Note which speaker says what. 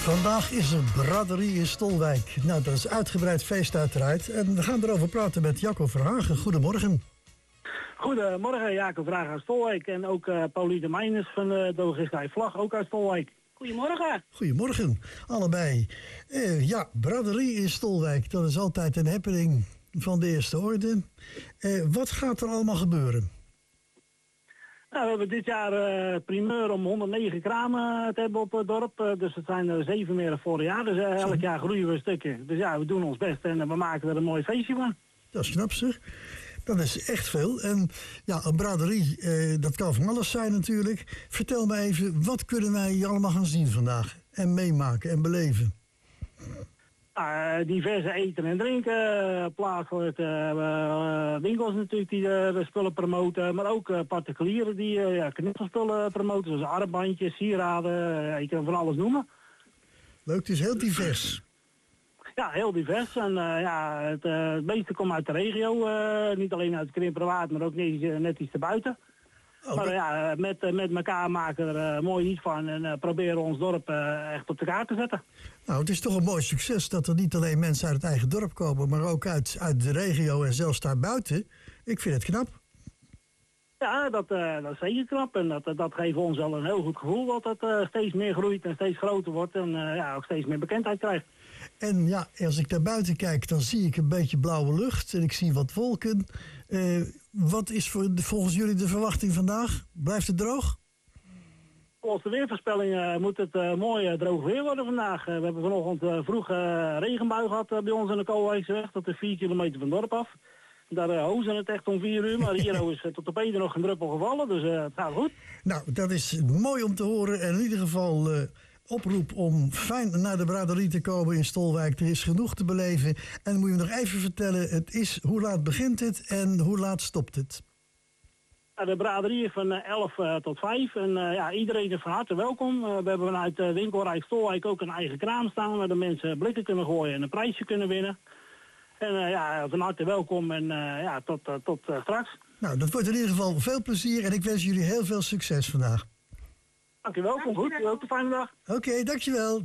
Speaker 1: Vandaag is er braderie in Stolwijk. Nou, dat is uitgebreid feest uiteraard. En we gaan erover praten met Jacco Verhagen. Goedemorgen.
Speaker 2: Goedemorgen, Jacob Verhagen uit Stolwijk. En ook Pauline de Meijners van de Drogisterij Vlag, ook uit Stolwijk.
Speaker 3: Goedemorgen.
Speaker 1: Goedemorgen, allebei. Ja, braderie in Stolwijk. Dat is altijd een happening van de eerste orde. Wat gaat er allemaal gebeuren?
Speaker 2: Nou, we hebben dit jaar primeur om 109 kramen te hebben op het dorp. Dus het zijn er 7 meer dan vorig jaar. Dus elk jaar groeien we een stukje. Dus ja, we doen ons best en we maken er een mooi feestje van.
Speaker 1: Dat is knap zeg. Dat is echt veel. En ja, een braderie, dat kan van alles zijn natuurlijk. Vertel me even, wat kunnen wij allemaal gaan zien vandaag? En meemaken en beleven?
Speaker 2: Diverse eten en drinken, plaatselijk winkels natuurlijk die de spullen promoten, maar ook particulieren die knutselspullen promoten, zoals armbandjes, sieraden, je kan van alles noemen.
Speaker 1: Leuk, het is heel divers.
Speaker 2: Ja, heel divers. En het meeste komt uit de regio, niet alleen uit Krimperwaard, maar ook net iets erbuiten. Okay. Maar ja, met elkaar maken we er mooi iets van en proberen ons dorp echt op de kaart te zetten. Nou, het is toch een mooi succes dat er niet alleen mensen uit het eigen dorp komen, maar ook uit de regio en zelfs daarbuiten. Ik vind het knap. Ja, dat is zeker knap en dat geeft ons wel een heel goed gevoel dat het steeds meer groeit en steeds groter wordt en ook steeds meer bekendheid krijgt. En ja, als ik naar buiten kijk, dan zie ik een beetje blauwe lucht en ik zie wat wolken. Wat is volgens jullie de verwachting vandaag? Blijft het droog? Volgens de weervoorspelling moet het mooi droog weer worden vandaag. We hebben vanochtend vroeg regenbui gehad bij ons in de Koolwijkseweg. Dat is 4 kilometer van het dorp af. Daar hozen het echt om 4 uur, maar hier is tot op heden nog een druppel gevallen, dus het gaat goed. Nou, dat is mooi om te horen en in ieder geval oproep om fijn naar de braderie te komen in Stolwijk. Er is genoeg te beleven. En dan moet je nog even vertellen, hoe laat begint het en hoe laat stopt het? De braderie is van 11 tot 5 en iedereen is van harte welkom. We hebben vanuit winkelrijk Stolwijk ook een eigen kraam staan waar de mensen blikken kunnen gooien en een prijsje kunnen winnen. En van harte welkom en tot straks. Nou, dat wordt in ieder geval veel plezier en ik wens jullie heel veel succes vandaag. Dankjewel, komt goed. Ook een fijne dag. Oké, dankjewel.